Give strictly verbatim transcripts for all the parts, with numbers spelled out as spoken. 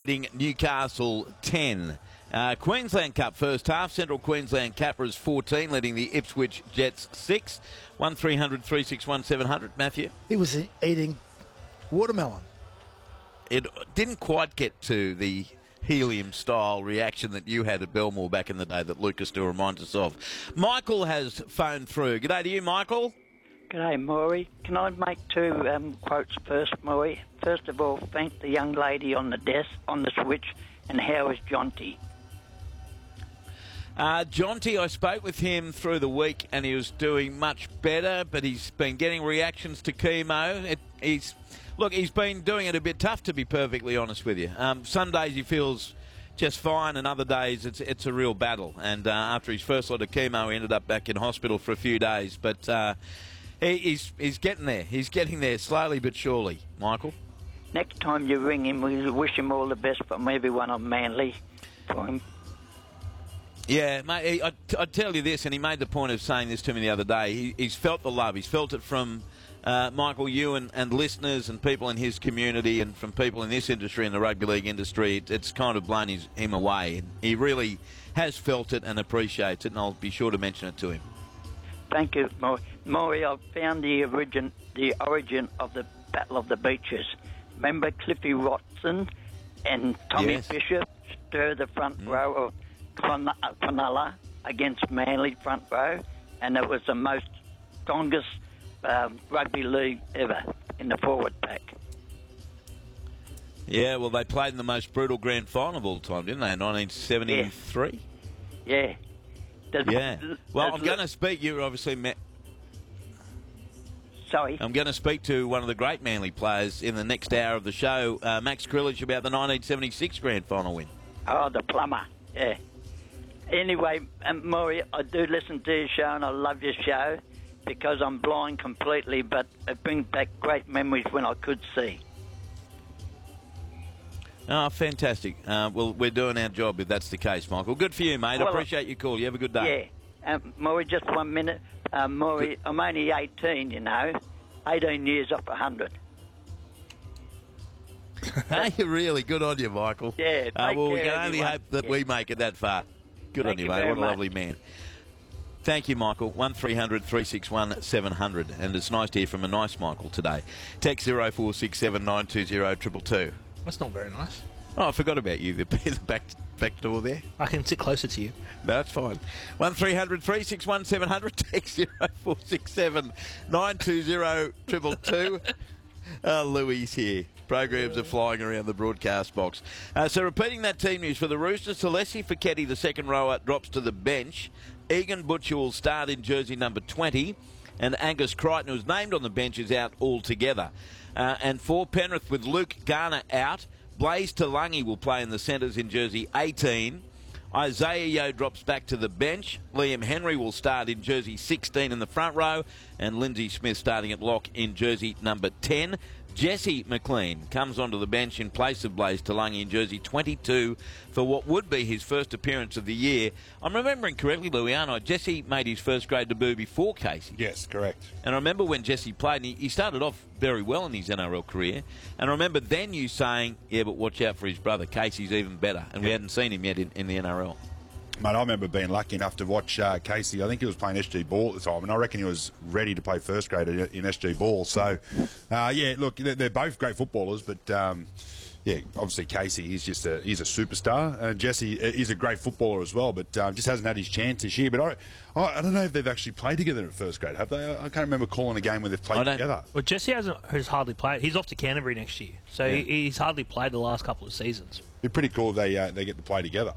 leading Newcastle ten. Uh, Queensland Cup first half. Central Queensland Capras fourteen, leading the Ipswich Jets six. one three hundred three six one seven hundred. Matthew? He was eating watermelon. It didn't quite get to the helium-style reaction that you had at Belmore back in the day that Lucas still reminds us of. Michael has phoned through. G'day to you, Michael. G'day, Maury. Can I make two um, quotes first, Maury? First of all, thank the young lady on the desk, on the switch, and how is Jonty? Uh, Jonty, I spoke with him through the week and he was doing much better, but he's been getting reactions to chemo. It, he's Look, he's been doing it a bit tough, to be perfectly honest with you. Um, some days he feels just fine, and other days it's it's a real battle. And uh, after his first lot of chemo, he ended up back in hospital for a few days. But uh, he, he's he's getting there. He's getting there slowly but surely, Michael. Next time you ring him, we wish him all the best from everyone on Manly for him. Yeah, mate, I, I tell you this, and he made the point of saying this to me the other day. He, he's felt the love. He's felt it from uh, Michael, you and, and listeners and people in his community and from people in this industry, in the rugby league industry. It, it's kind of blown his, him away. He really has felt it and appreciates it, and I'll be sure to mention it to him. Thank you, Maury. Maury, I've found the origin, the origin of the Battle of the Beaches. Remember Cliffy Watson and Tommy Yes. Fisher stir the front mm. row of Cronulla against Manly front row, and it was the most strongest um, rugby league ever in the forward pack. Yeah, well, they played in the most brutal grand final of all time, didn't they, in nineteen seventy-three? Yeah. There's, Yeah. Well, I'm li- going to speak, you obviously met... Sorry? I'm going to speak to one of the great Manly players in the next hour of the show, uh, Max Krilich, about the nineteen seventy-six grand final win. Oh, the plumber, yeah. Anyway, um, Maury, I do listen to your show and I love your show because I'm blind completely, but it brings back great memories when I could see. Oh, fantastic. Uh, well, we're doing our job if that's the case, Michael. Good for you, mate. Well, I appreciate your call. You have a good day. Yeah. Um, Maury, just one minute. Um, Maury, I'm only eighteen, you know. eighteen years off one hundred. Hey, really good on you, Michael. Yeah, Uh, take well, we care, can only everyone. hope that Yeah. we make it that far. Good Thank on you, you mate. very What a much. lovely man. Thank you, Michael. one three hundred three six one seven hundred. And it's nice to hear from a nice Michael today. Text zero four six seven nine two zero two two two. That's not very nice. Oh, I forgot about you. The the back, back door there. I can sit closer to you. No, that's fine. one three hundred three six one seven hundred. Text zero four six seven nine two zero two two two. Uh, Louis here. Programs are flying around the broadcast box. Uh, so repeating that team news for the Roosters, Celesi Fiketti, the second rower, drops to the bench. Egan Butcher will start in jersey number twenty. And Angus Crichton, who's named on the bench, is out altogether. Uh, and for Penrith, with Luke Garner out, Blaze Talangi will play in the centres in jersey eighteen. Isaiah Yeo drops back to the bench. Liam Henry will start in jersey sixteen in the front row. And Lindsay Smith starting at lock in jersey number ten. Jesse McLean comes onto the bench in place of Blaze Talangi in jersey twenty-two for what would be his first appearance of the year. I'm remembering correctly, Louiano, Jesse made his first grade debut before Casey. Yes, correct. And I remember when Jesse played, and he, he started off very well in his N R L career. And I remember then you saying, yeah, but watch out for his brother. Casey's even better. And we hadn't seen him yet in, in the N R L. Mate, I remember being lucky enough to watch uh, Casey. I think he was playing S G ball at the time, and I reckon he was ready to play first grade in, in S G ball. So, uh, yeah, look, they're, they're both great footballers, but um, yeah, obviously Casey, he's just a he's a superstar, and Jesse is a great footballer as well, but um, just hasn't had his chance this year. But I, I, I don't know if they've actually played together at first grade, have they? I can't remember calling a game where they've played together. Well, Jesse hasn't has hardly played. He's off to Canterbury next year, so Yeah. he, he's hardly played the last couple of seasons. It'd be pretty cool if they uh, they get to play together.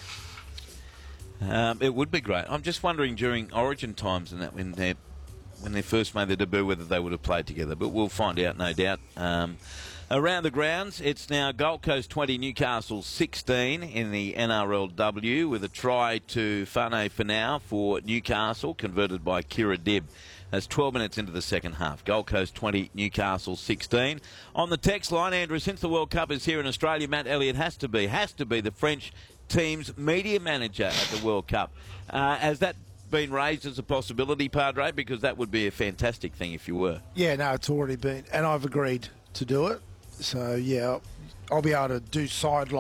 Um, it would be great. I'm just wondering during Origin times and that when they when they first made their debut whether they would have played together, but we'll find out, no doubt. Um, around the grounds, it's now Gold Coast twenty, Newcastle sixteen in the N R L W with a try to Fane Fanau for Newcastle, converted by Kira Dibb. That's twelve minutes into the second half. Gold Coast twenty, Newcastle sixteen. On the text line, Andrew, since the World Cup is here in Australia, Matt Elliott has to be, has to be the French team's media manager at the World Cup. Uh, has that been raised as a possibility, Padre? Because that would be a fantastic thing if you were. Yeah, no, it's already been, and I've agreed to do it. So, yeah, I'll be able to do sideline.